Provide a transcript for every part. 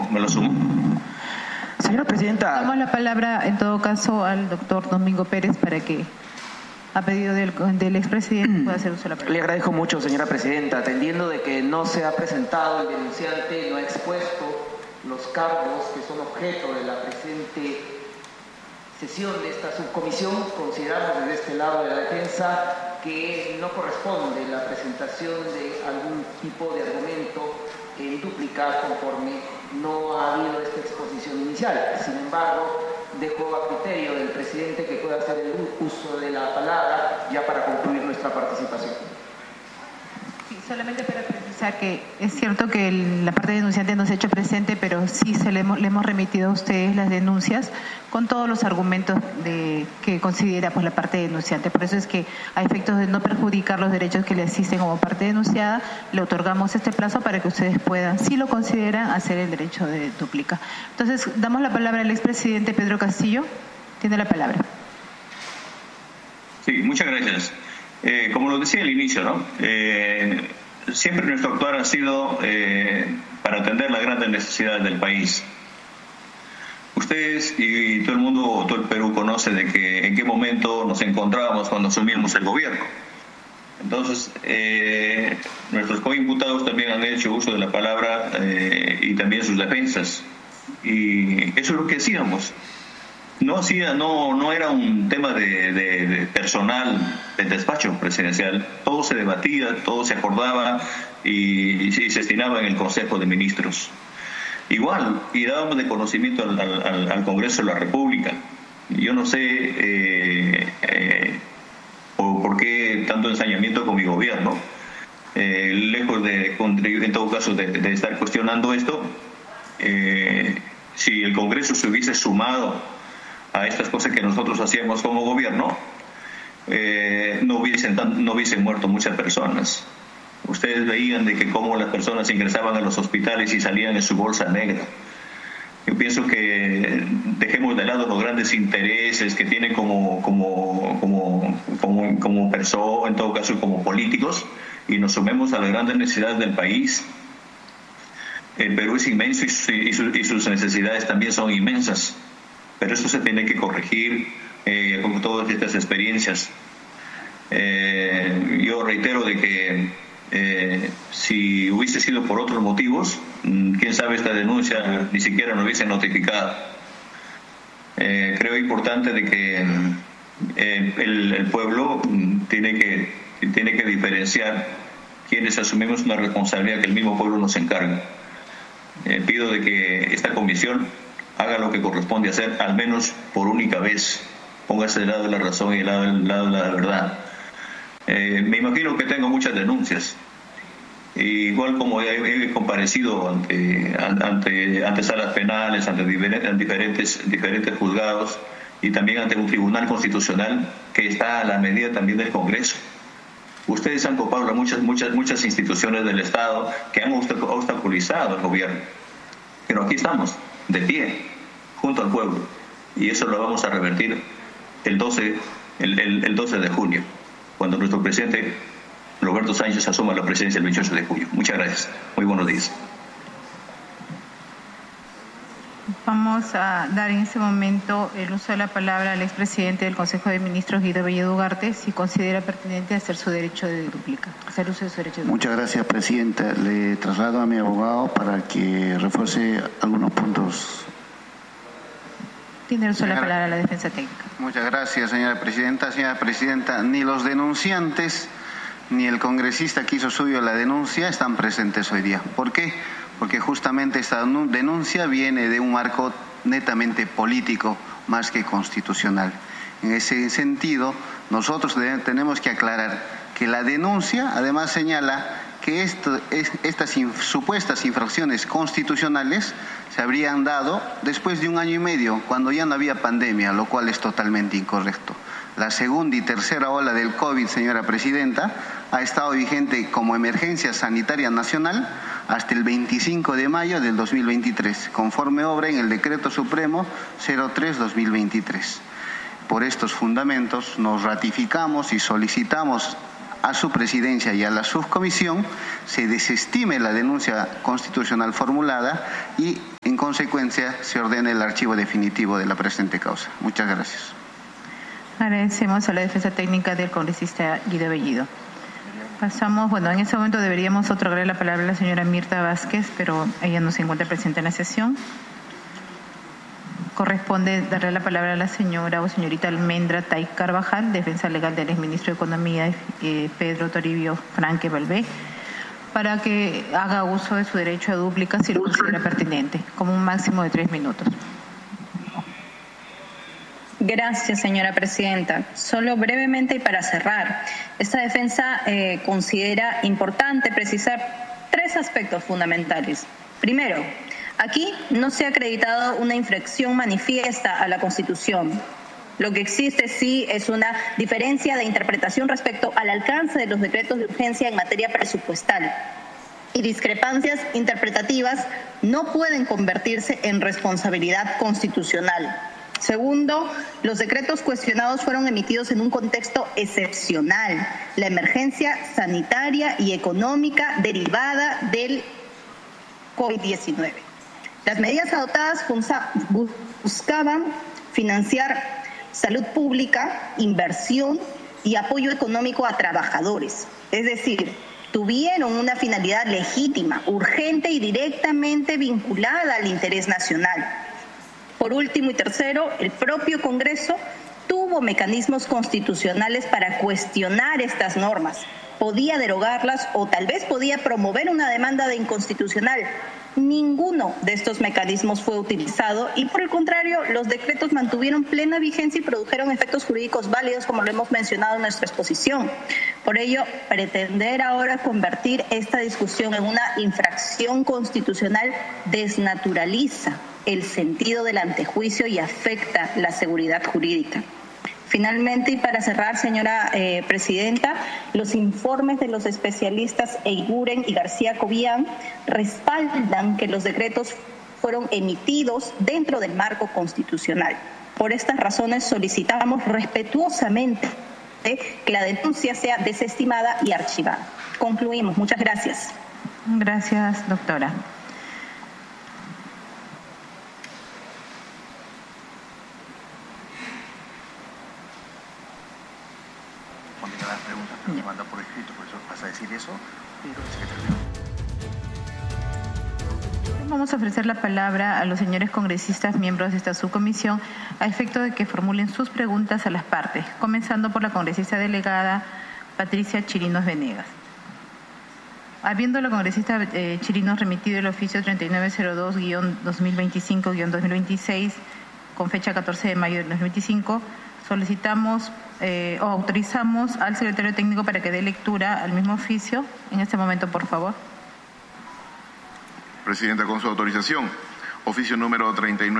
me lo sumo. Señora Presidenta. Damos la palabra, en todo caso, al doctor Domingo Pérez para que, a pedido del expresidente, pueda hacer uso de la palabra. Le agradezco mucho, señora Presidenta. Atendiendo de que no se ha presentado el denunciante, no ha expuesto los cargos que son objeto de la presente sesión de esta subcomisión, consideramos desde este lado de la defensa que no corresponde la presentación de algún tipo de argumento en dúplica conforme no ha habido esta exposición inicial. Sin embargo, dejo a criterio del presidente que pueda hacer el uso de la palabra ya para concluir nuestra participación. Sí, solamente para precisar que es cierto que la parte denunciante no se ha hecho presente, pero sí le hemos remitido a ustedes las denuncias con todos los argumentos que considera pues la parte denunciante. Por eso es que, a efectos de no perjudicar los derechos que le asisten como parte denunciada, le otorgamos este plazo para que ustedes puedan, si lo consideran, hacer el derecho de dúplica. Entonces, damos la palabra al expresidente Pedro Castillo. Tiene la palabra. Sí, muchas gracias. Como lo decía al inicio, ¿no? Siempre nuestro actuar ha sido para atender las grandes necesidades del país. Ustedes y todo el mundo, todo el Perú conoce de que en qué momento nos encontrábamos cuando asumimos el gobierno. Entonces, nuestros coimputados también han hecho uso de la palabra y también sus defensas. Y eso es lo que hacíamos. No era un tema de personal del despacho presidencial. Todo se debatía, todo se acordaba y se destinaba en el Consejo de Ministros. Igual, y dábamos de conocimiento al Congreso de la República. Yo no sé por qué tanto ensañamiento con mi gobierno. Lejos de contribuir, en todo caso, de estar cuestionando esto, si el Congreso se hubiese sumado a estas cosas que nosotros hacíamos como gobierno, no hubiesen muerto muchas personas. Ustedes veían de que cómo las personas ingresaban a los hospitales y salían en su bolsa negra. Yo pienso que dejemos de lado los grandes intereses que tienen como personas, en todo caso como políticos, y nos sumemos a las grandes necesidades del país. El Perú es inmenso y sus necesidades también son inmensas. Pero esto se tiene que corregir con todas estas experiencias. Yo reitero de que si hubiese sido por otros motivos, quién sabe, esta denuncia ni siquiera nos hubiese notificado. Creo importante de que el pueblo tiene que diferenciar quienes asumimos una responsabilidad que el mismo pueblo nos encarga. Pido de que esta comisión haga lo que corresponde hacer, al menos por única vez. Póngase del lado de la razón y del lado de la verdad. Me imagino que tengo muchas denuncias. Igual como he comparecido ante salas penales, ante diferentes juzgados y también ante un tribunal constitucional que está a la medida también del Congreso. Ustedes han copado muchas instituciones del Estado que han obstaculizado al gobierno. Pero aquí estamos, de pie, junto al pueblo, y eso lo vamos a revertir el 12 de junio, cuando nuestro presidente Roberto Sánchez asuma la presidencia el 28 de julio. Muchas gracias. Muy buenos días. Vamos a dar en este momento el uso de la palabra al expresidente del Consejo de Ministros, Guido Bellido Ugarte, si considera pertinente hacer su derecho de dúplica, hacer uso de su derecho de dúplica. Muchas gracias, Presidenta. Le traslado a mi abogado para que refuerce algunos puntos. Tiene el uso de la palabra a la defensa técnica. Muchas gracias, señora Presidenta. Señora Presidenta, ni los denunciantes ni el congresista que hizo suyo la denuncia están presentes hoy día. ¿Por qué? Porque justamente esta denuncia viene de un marco netamente político más que constitucional. En ese sentido, nosotros tenemos que aclarar que la denuncia además señala que estas supuestas infracciones constitucionales se habrían dado después de 1 año y medio, cuando ya no había pandemia, lo cual es totalmente incorrecto. La segunda y tercera ola del COVID, señora Presidenta, ha estado vigente como emergencia sanitaria nacional hasta el 25 de mayo del 2023, conforme obra en el Decreto Supremo 03-2023. Por estos fundamentos nos ratificamos y solicitamos a su presidencia y a la subcomisión se desestime la denuncia constitucional formulada y en consecuencia se ordene el archivo definitivo de la presente causa. Muchas gracias. Agradecemos a la defensa técnica del congresista Guido Bellido. Pasamos, en este momento deberíamos otorgar la palabra a la señora Mirta Vázquez, pero ella no se encuentra presente en la sesión. Corresponde darle la palabra a la señora o señorita Almendra Tai Carvajal, defensa legal del exministro de Economía Pedro Toribio Franque Valvé, para que haga uso de su derecho a dúplica si lo considera pertinente, como un máximo de 3 minutos. Gracias, señora presidenta. Solo brevemente y para cerrar, esta defensa considera importante precisar 3 aspectos fundamentales. Primero, aquí no se ha acreditado una infracción manifiesta a la Constitución. Lo que existe sí es una diferencia de interpretación respecto al alcance de los decretos de urgencia en materia presupuestal. Y discrepancias interpretativas no pueden convertirse en responsabilidad constitucional. Segundo, los decretos cuestionados fueron emitidos en un contexto excepcional, la emergencia sanitaria y económica derivada del COVID-19. Las medidas adoptadas buscaban financiar salud pública, inversión y apoyo económico a trabajadores. Es decir, tuvieron una finalidad legítima, urgente y directamente vinculada al interés nacional. Por último y tercero, el propio Congreso tuvo mecanismos constitucionales para cuestionar estas normas. Podía derogarlas o tal vez podía promover una demanda de inconstitucional. Ninguno de estos mecanismos fue utilizado y, por el contrario, los decretos mantuvieron plena vigencia y produjeron efectos jurídicos válidos, como lo hemos mencionado en nuestra exposición. Por ello, pretender ahora convertir esta discusión en una infracción constitucional desnaturaliza el sentido del antejuicio y afecta la seguridad jurídica. Finalmente, y para cerrar, señora presidenta, los informes de los especialistas Eiguren y García Cobian respaldan que los decretos fueron emitidos dentro del marco constitucional. Por estas razones solicitamos respetuosamente que la denuncia sea desestimada y archivada. Concluimos. Muchas gracias. Gracias, doctora. Las preguntas que nos manda por escrito, por eso vas a decir eso, pero el secretario. Vamos a ofrecer la palabra a los señores congresistas miembros de esta subcomisión a efecto de que formulen sus preguntas a las partes, comenzando por la congresista delegada Patricia Chirinos Venegas. Habiendo la congresista Chirinos remitido el oficio 3902-2025-2026 con fecha 14 de mayo del 2025, solicitamos o autorizamos al secretario técnico para que dé lectura al mismo oficio. En este momento, por favor. Presidenta, con su autorización. Oficio número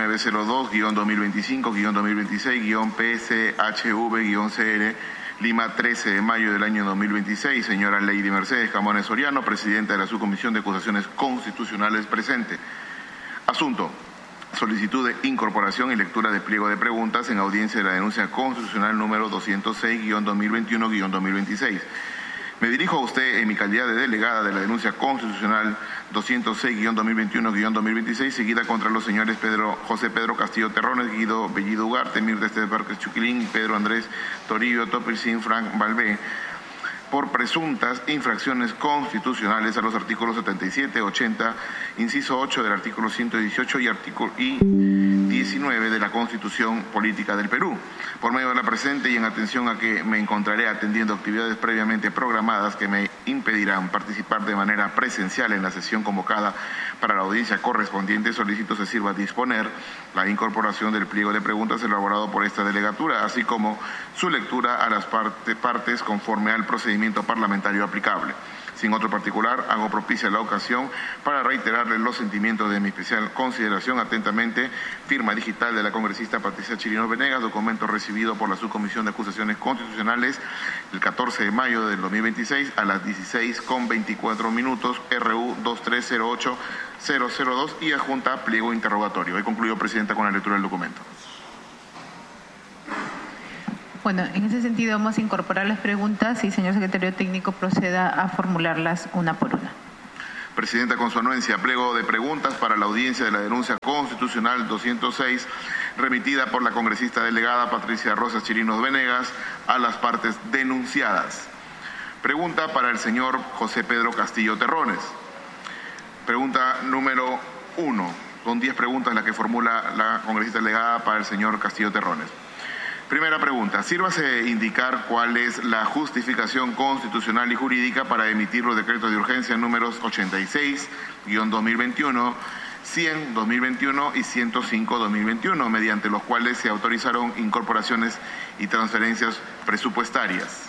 3902-2025-2026-PSHV-CR, Lima, 13 de mayo del año 2026. Señora Lady Mercedes Camones Soriano, presidenta de la Subcomisión de Acusaciones Constitucionales, presente. Asunto: solicitud de incorporación y lectura de pliego de preguntas en audiencia de la denuncia constitucional número 206-2021-2026. Me dirijo a usted en mi calidad de delegada de la denuncia constitucional 206-2021-2026, seguida contra los señores José Pedro Castillo Terrones, Guido Bellido Ugarte, Mirta Esteves Vázquez Chuquilín y Pedro Andrés Toribio Topilcín Frank Valvé, por presuntas infracciones constitucionales a los artículos 77, 80, inciso 8 del artículo 118 y 19 de la Constitución Política del Perú. Por medio de la presente y en atención a que me encontraré atendiendo actividades previamente programadas que me impedirán participar de manera presencial en la sesión convocada para la audiencia correspondiente, solicito se sirva a disponer la incorporación del pliego de preguntas elaborado por esta delegatura, así como su lectura a las partes conforme al procedimiento parlamentario aplicable. Sin otro particular, hago propicia la ocasión para reiterarles los sentimientos de mi especial consideración. Atentamente, firma digital de la congresista Patricia Chirinos Venegas, documento recibido por la Subcomisión de Acusaciones Constitucionales el 14 de mayo del 2026 a las 16:24, RU 2308002 y adjunta pliego interrogatorio. Hoy concluyo, presidenta, con la lectura del documento. Bueno, en ese sentido vamos a incorporar las preguntas y, señor secretario técnico, proceda a formularlas una por una. Presidenta, con su anuencia, pliego de preguntas para la audiencia de la denuncia constitucional 206, remitida por la congresista delegada Patricia Rosas Chirinos Venegas a las partes denunciadas. Pregunta para el señor José Pedro Castillo Terrones. Pregunta número 1. Son 10 preguntas las que formula la congresista delegada para el señor Castillo Terrones. Primera pregunta, sírvase indicar cuál es la justificación constitucional y jurídica para emitir los decretos de urgencia números 86-2021, 100-2021 y 105-2021, mediante los cuales se autorizaron incorporaciones y transferencias presupuestarias.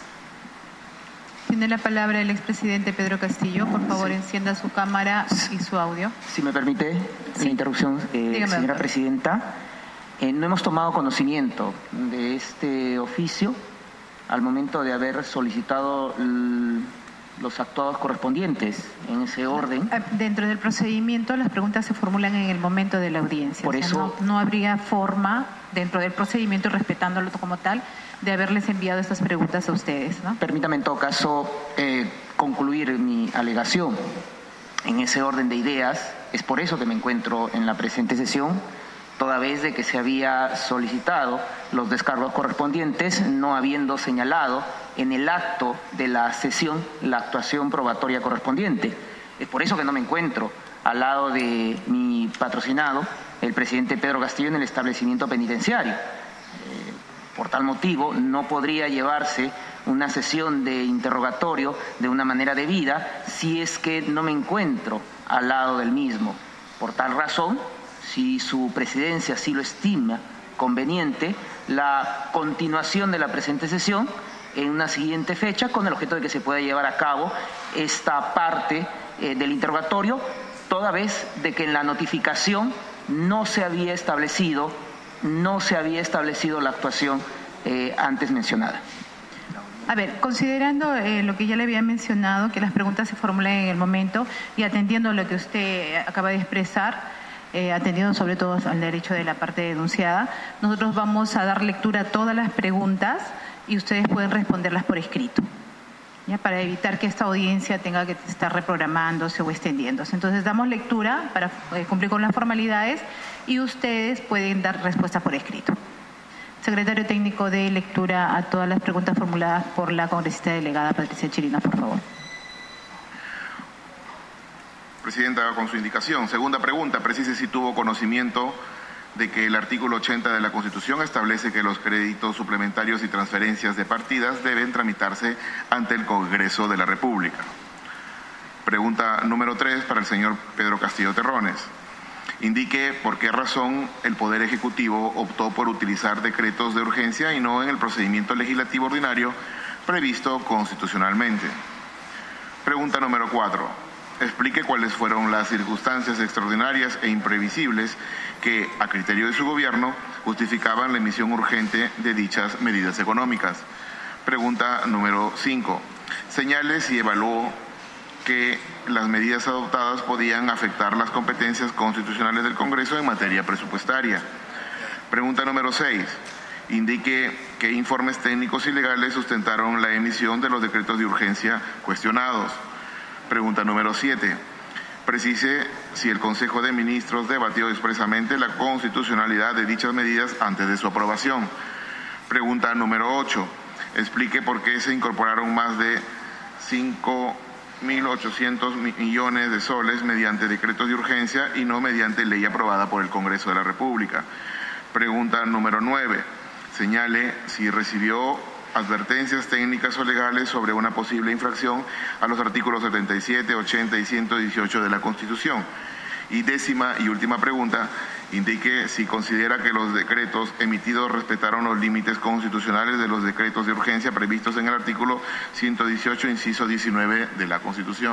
Tiene la palabra el expresidente Pedro Castillo. Por favor, encienda su cámara y su audio. Si me permite, la interrupción, señora presidenta. No hemos tomado conocimiento de este oficio al momento de haber solicitado los actuados correspondientes en ese orden. Dentro del procedimiento, las preguntas se formulan en el momento de la audiencia. Por eso no habría forma, dentro del procedimiento, respetándolo como tal, de haberles enviado estas preguntas a ustedes, ¿no? Permítame en todo caso concluir mi alegación en ese orden de ideas. Es por eso que me encuentro en la presente sesión, toda vez de que se había solicitado los descargos correspondientes, no habiendo señalado en el acto de la sesión la actuación probatoria correspondiente. Es por eso que no me encuentro al lado de mi patrocinado, el presidente Pedro Castillo, en el establecimiento penitenciario. Por tal motivo, no podría llevarse una sesión de interrogatorio de una manera debida si es que no me encuentro al lado del mismo. Por tal razón, si su presidencia así lo estima conveniente, la continuación de la presente sesión en una siguiente fecha, con el objeto de que se pueda llevar a cabo esta parte del interrogatorio, toda vez de que en la notificación no se había establecido la actuación antes mencionada. A ver, considerando lo que ya le había mencionado, que las preguntas se formulan en el momento y atendiendo lo que usted acaba de expresar, atendiendo sobre todo al derecho de la parte denunciada, nosotros vamos a dar lectura a todas las preguntas y ustedes pueden responderlas por escrito, ¿ya? Para evitar que esta audiencia tenga que estar reprogramándose o extendiéndose. Entonces damos lectura para cumplir con las formalidades y ustedes pueden dar respuestas por escrito. Secretario técnico, de lectura a todas las preguntas formuladas por la congresista delegada Patricia Chirinos, por favor. Presidenta, con su indicación. Segunda pregunta, precise si tuvo conocimiento de que el artículo 80 de la Constitución establece que los créditos suplementarios y transferencias de partidas deben tramitarse ante el Congreso de la República. Pregunta número 3 para el señor Pedro Castillo Terrones. Indique por qué razón el Poder Ejecutivo optó por utilizar decretos de urgencia y no en el procedimiento legislativo ordinario previsto constitucionalmente. Pregunta número 4. Explique cuáles fueron las circunstancias extraordinarias e imprevisibles que, a criterio de su gobierno, justificaban la emisión urgente de dichas medidas económicas. Pregunta número 5. Señale si evaluó que las medidas adoptadas podían afectar las competencias constitucionales del Congreso en materia presupuestaria. Pregunta número 6. Indique qué informes técnicos y legales sustentaron la emisión de los decretos de urgencia cuestionados. Pregunta número 7. Precise si el Consejo de Ministros debatió expresamente la constitucionalidad de dichas medidas antes de su aprobación. Pregunta número 8. Explique por qué se incorporaron más de 5.800 millones de soles mediante decretos de urgencia y no mediante ley aprobada por el Congreso de la República. Pregunta número 9. Señale si recibió advertencias técnicas o legales sobre una posible infracción a los artículos 77, 80 y 118 de la Constitución. Y décima y última pregunta, indique si considera que los decretos emitidos respetaron los límites constitucionales de los decretos de urgencia previstos en el artículo 118, inciso 19 de la Constitución.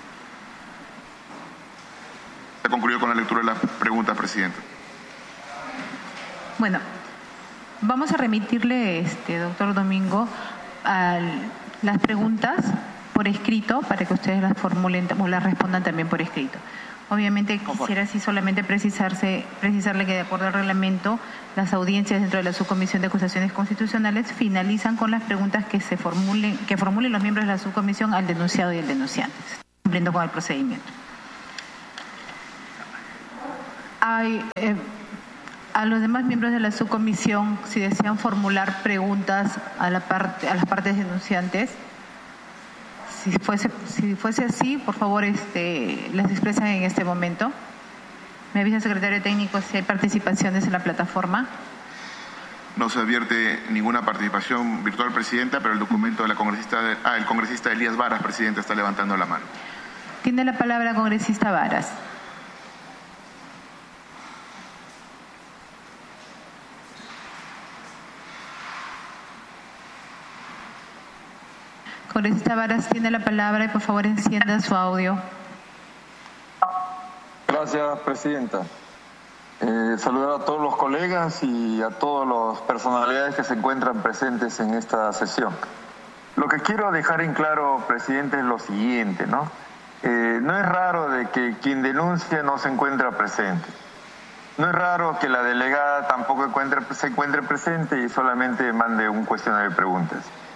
Se concluyó con la lectura de la pregunta, Presidenta. Bueno, vamos a remitirle, doctor Domingo, las preguntas por escrito para que ustedes las formulen o las respondan también por escrito. Obviamente quisiera así solamente precisarle que de acuerdo al reglamento, las audiencias dentro de la subcomisión de acusaciones constitucionales finalizan con las preguntas que formulen los miembros de la subcomisión al denunciado y al denunciante, cumpliendo con el procedimiento. A los demás miembros de la subcomisión, si desean formular preguntas a las partes denunciantes, si fuese así, por favor, las expresan en este momento. Me avisa el secretario técnico si hay participaciones en la plataforma. No se advierte ninguna participación virtual, Presidenta, pero el documento de la congresista, el congresista Elías Varas, Presidenta, está levantando la mano. Tiene la palabra el congresista Varas. Congresista Varas tiene la palabra y por favor encienda su audio. Gracias, Presidenta. Saludar a todos los colegas y a todas las personalidades que se encuentran presentes en esta sesión. Lo que quiero dejar en claro, Presidente, es lo siguiente, ¿no? No es raro de que quien denuncia no se encuentra presente. No es raro que la delegada tampoco se encuentre presente y solamente mande un cuestionario de preguntas.